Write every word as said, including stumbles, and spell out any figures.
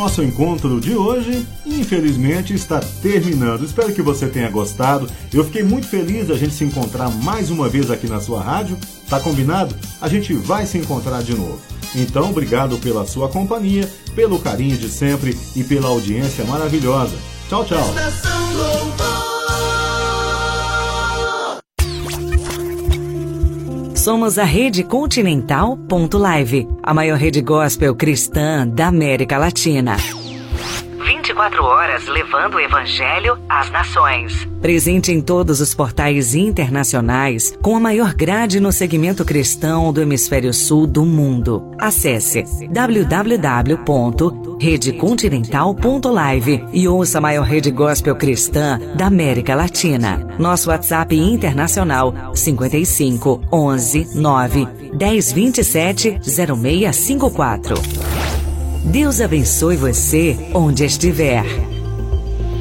nosso encontro de hoje, infelizmente, está terminando. Espero que você tenha gostado. Eu fiquei muito feliz de a gente se encontrar mais uma vez aqui na sua rádio. Tá combinado? A gente vai se encontrar de novo. Então, obrigado pela sua companhia, pelo carinho de sempre e pela audiência maravilhosa. Tchau, tchau. Somos a Rede Continental ponto live, a maior rede gospel cristã da América Latina. vinte e quatro horas levando o Evangelho às nações. Presente em todos os portais internacionais, com a maior grade no segmento cristão do hemisfério sul do mundo. Acesse w w w ponto rede continental ponto live e ouça a maior rede gospel cristã da América Latina. Nosso WhatsApp internacional cinco cinco, onze, nove, dez, vinte e sete, zero seis cinco quatro. Deus abençoe você onde estiver.